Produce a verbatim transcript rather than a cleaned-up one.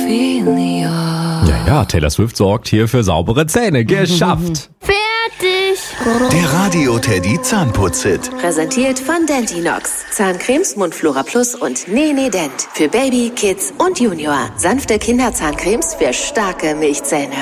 Ja, ja, Taylor Swift sorgt hier für saubere Zähne. Geschafft! Fertig! Der Radio Teddy Zahnputz-Hit. Präsentiert von Dentinox. Zahncremes, Mundflora Plus und Nene Dent. Für Baby, Kids und Junior. Sanfte Kinderzahncremes für starke Milchzähne.